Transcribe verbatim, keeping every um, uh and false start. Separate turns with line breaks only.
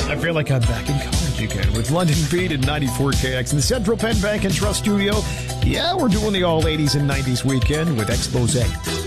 I feel like I'm back in college again with London Beat and ninety-four K X in the Central Penn Bank and Trust Studio. Yeah, we're doing the all eighties and nineties weekend with Expose.